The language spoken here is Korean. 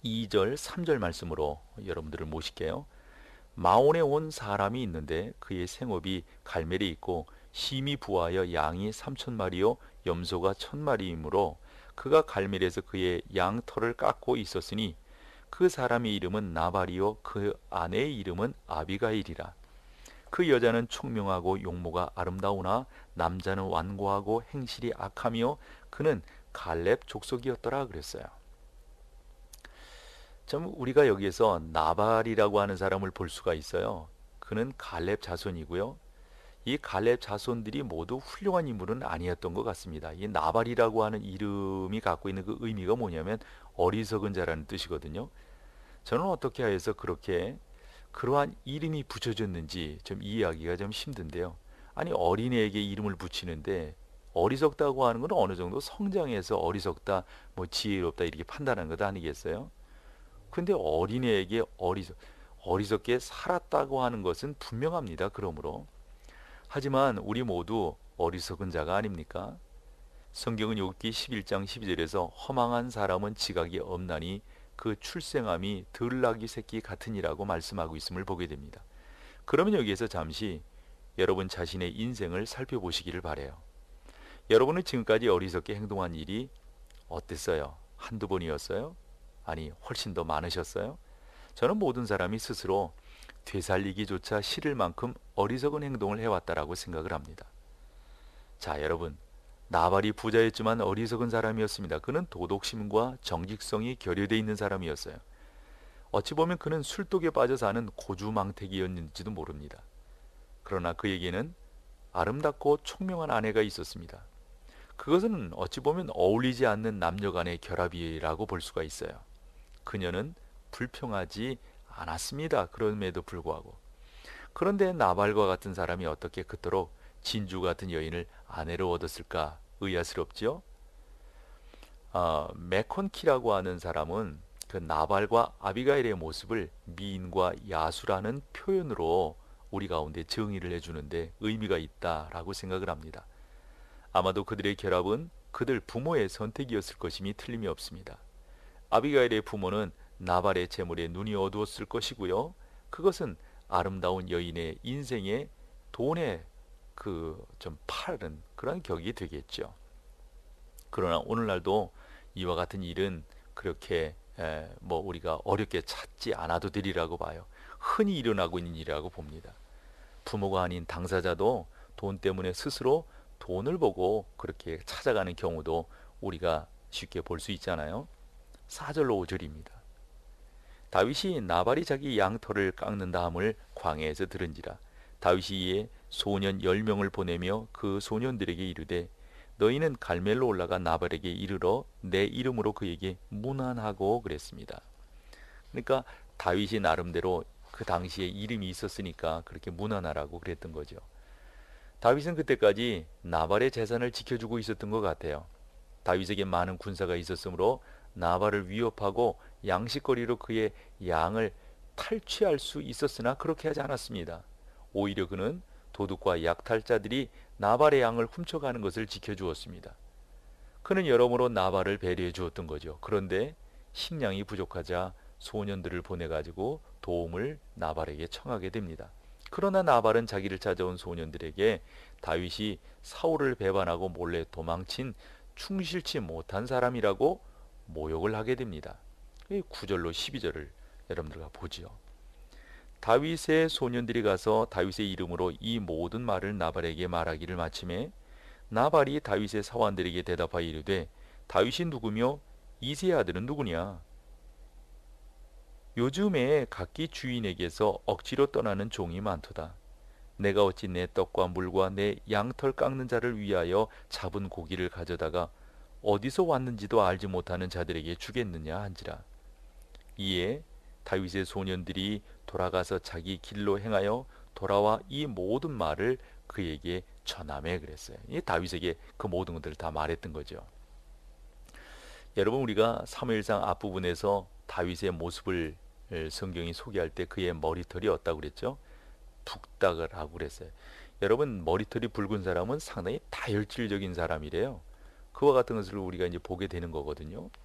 2절, 3절 말씀으로 여러분들을 모실게요. 마온에 온 사람이 있는데 그의 생업이 갈멜에 있고 심히 부하여 양이 3,000마리요 염소가 1,000마리이므로 그가 갈멜에서 그의 양털을 깎고 있었으니 그 사람의 이름은 나발이요 그 아내의 이름은 아비가일이라. 그 여자는 총명하고 용모가 아름다우나 남자는 완고하고 행실이 악하며 그는 갈렙 족속이었더라 그랬어요. 참 우리가 여기에서 나발이라고 하는 사람을 볼 수가 있어요. 그는 갈렙 자손이고요. 이 갈렙 자손들이 모두 훌륭한 인물은 아니었던 것 같습니다. 이 나발이라고 하는 이름이 갖고 있는 그 의미가 뭐냐면 어리석은 자라는 뜻이거든요. 저는 어떻게 하여서 그렇게 그러한 이름이 붙여졌는지 좀 이해하기가 좀 힘든데요. 아니 어린애에게 이름을 붙이는데 어리석다고 하는 건 어느 정도 성장해서 어리석다, 뭐 지혜롭다 이렇게 판단하는 것 아니겠어요? 근데 어린애에게 어리석게 살았다고 하는 것은 분명합니다. 그러므로 하지만 우리 모두 어리석은 자가 아닙니까? 성경은 욥기 11장 12절에서 허망한 사람은 지각이 없나니 그 출생함이 들나귀 새끼 같으니라고 말씀하고 있음을 보게 됩니다. 그러면 여기에서 잠시 여러분 자신의 인생을 살펴보시기를 바래요. 여러분은 지금까지 어리석게 행동한 일이 어땠어요? 한두 번이었어요? 아니 훨씬 더 많으셨어요? 저는 모든 사람이 스스로 되살리기조차 싫을 만큼 어리석은 행동을 해왔다라고 생각을 합니다. 자, 여러분, 나발이 부자였지만 어리석은 사람이었습니다. 그는 도덕심과 정직성이 결여되어 있는 사람이었어요. 어찌 보면 그는 술독에 빠져 사는 고주망태기였는지도 모릅니다. 그러나 그에게는 아름답고 총명한 아내가 있었습니다. 그것은 어찌 보면 어울리지 않는 남녀 간의 결합이라고 볼 수가 있어요. 그녀는 불평하지 않았습니다. 그럼에도 불구하고. 그런데 나발과 같은 사람이 어떻게 그토록 진주 같은 여인을 아내로 얻었을까 의아스럽지요. 메콘키라고 하는 사람은 그 나발과 아비가일의 모습을 미인과 야수라는 표현으로 우리 가운데 정의를 해주는데 의미가 있다라고 생각을 합니다. 아마도 그들의 결합은 그들 부모의 선택이었을 것임이 틀림이 없습니다. 아비가일의 부모는 나발의 재물에 눈이 어두웠을 것이고요. 그것은 아름다운 여인의 인생에 돈에 그 좀 파는 그런 격이 되겠죠. 그러나 오늘날도 이와 같은 일은 그렇게 뭐 우리가 어렵게 찾지 않아도 되리라고 봐요. 흔히 일어나고 있는 일이라고 봅니다. 부모가 아닌 당사자도 돈 때문에 스스로 돈을 보고 그렇게 찾아가는 경우도 우리가 쉽게 볼 수 있잖아요. 4절로 5절입니다. 다윗이 나발이 자기 양털을 깎는 다음을 광야에서 들은지라 다윗이 이에 소년 10명을 보내며 그 소년들에게 이르되 너희는 갈멜로 올라가 나발에게 이르러 내 이름으로 그에게 문안하고 그랬습니다. 그러니까 다윗이 나름대로 그 당시에 이름이 있었으니까 그렇게 문안하라고 그랬던 거죠. 다윗은 그때까지 나발의 재산을 지켜주고 있었던 것 같아요. 다윗에게 많은 군사가 있었으므로 나발을 위협하고 양식거리로 그의 양을 탈취할 수 있었으나 그렇게 하지 않았습니다. 오히려 그는 도둑과 약탈자들이 나발의 양을 훔쳐가는 것을 지켜주었습니다. 그는 여러모로 나발을 배려해 주었던 거죠. 그런데 식량이 부족하자 소년들을 보내가지고 도움을 나발에게 청하게 됩니다. 그러나 나발은 자기를 찾아온 소년들에게 다윗이 사울을 배반하고 몰래 도망친 충실치 못한 사람이라고 모욕을 하게 됩니다. 9절로 12절을 여러분들과 보지요. 다윗의 소년들이 가서 다윗의 이름으로 이 모든 말을 나발에게 말하기를 마침에 나발이 다윗의 사환들에게 대답하여 이르되 다윗이 누구며 이새의 아들은 누구냐? 요즘에 각기 주인에게서 억지로 떠나는 종이 많도다. 내가 어찌 내 떡과 물과 내 양털 깎는 자를 위하여 잡은 고기를 가져다가 어디서 왔는지도 알지 못하는 자들에게 주겠느냐 한지라. 이에 다윗의 소년들이 돌아가서 자기 길로 행하여 돌아와 이 모든 말을 그에게 전하매 그랬어요. 이 다윗에게 그 모든 것들을 다 말했던 거죠. 여러분 우리가 사무엘상 앞부분에서 다윗의 모습을 성경이 소개할 때 그의 머리털이 어떻다고 그랬죠? 북닥을 하고 그랬어요. 여러분 머리털이 붉은 사람은 상당히 다혈질적인 사람이래요. 그와 같은 것을 우리가 이제 보게 되는 거거든요.